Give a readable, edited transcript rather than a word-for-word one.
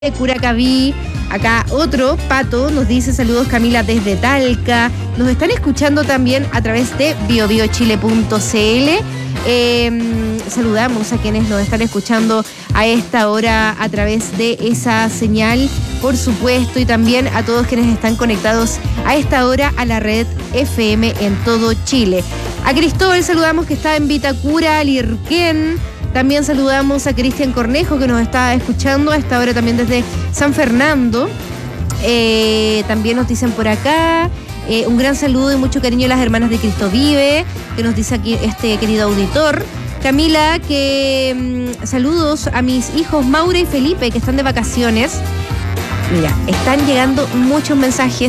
de Curacaví. Acá otro, Pato, nos dice saludos Camila desde Talca. Nos están escuchando también a través de biobiochile.cl. Saludamos a quienes nos están escuchando a esta hora a través de esa señal, por supuesto, y también a todos quienes están conectados a esta hora a la red FM en todo Chile. A Cristóbal saludamos que está en Vitacura, Lirquén. También saludamos a Cristian Cornejo que nos está escuchando a esta hora también desde San Fernando. También nos dicen por acá un gran saludo y mucho cariño a las hermanas de Cristo Vive, que nos dice aquí este querido auditor. Camila, que saludos a mis hijos Maura y Felipe que están de vacaciones. Mira, están llegando muchos mensajes